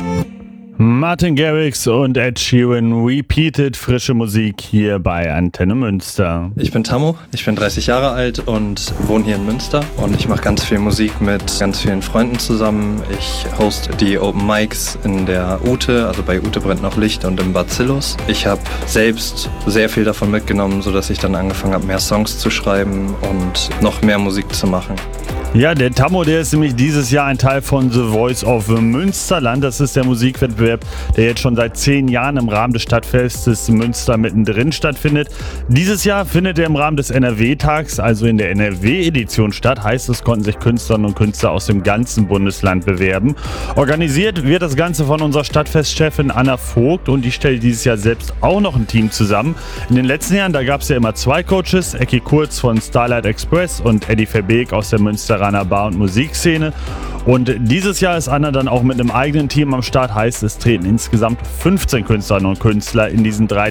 Martin Garrix und Ed Sheeran Repeated, frische Musik hier bei Antenne Münster. Ich bin Tammo, ich bin 30 Jahre alt und wohne hier in Münster und ich mache ganz viel Musik mit ganz vielen Freunden zusammen. Ich hoste die Open Mics in der Ute, also bei Ute brennt noch Licht und im Bacillus. Ich habe selbst sehr viel davon mitgenommen, sodass ich dann angefangen habe, mehr Songs zu schreiben und noch mehr Musik zu machen. Ja, der Tammo, der ist nämlich dieses Jahr ein Teil von The Voice of Münsterland. Das ist der Musikwettbewerb, der jetzt schon seit 10 Jahren im Rahmen des Stadtfestes Münster mittendrin stattfindet. Dieses Jahr findet er im Rahmen des NRW-Tags, also in der NRW-Edition statt. Heißt, es konnten sich Künstlerinnen und Künstler aus dem ganzen Bundesland bewerben. Organisiert wird das Ganze von unserer Stadtfestchefin Anna Vogt und die stellt dieses Jahr selbst auch noch ein Team zusammen. In den letzten Jahren, da gab es ja immer 2 Coaches, Ecki Kurz von Starlight Express und Eddie Verbeek aus der Münsteraner Bar- und Musikszene. Und dieses Jahr ist Anna dann auch mit einem eigenen Team am Start, heißt es treten insgesamt 15 Künstlerinnen und Künstler in diesen 3